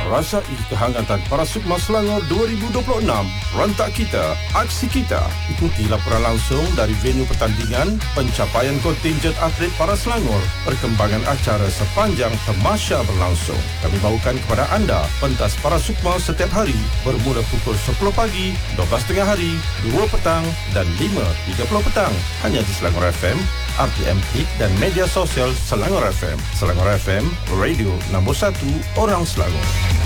Rasai kehangatan para Sukma Selangor 2026. Rentak kita, aksi kita. Ikuti laporan langsung dari venue pertandingan, pencapaian kontinjen atlet para Selangor, perkembangan acara sepanjang tamasya berlangsung. Kami bawakan kepada anda pentas para Sukma setiap hari bermula pukul 10 pagi, 12 tengah hari, 2 petang dan 5.30 petang. Hanya di Selangor FM, RTM Hit dan media sosial Selangor FM. Selangor FM, radio nombor 1 orang Selangor.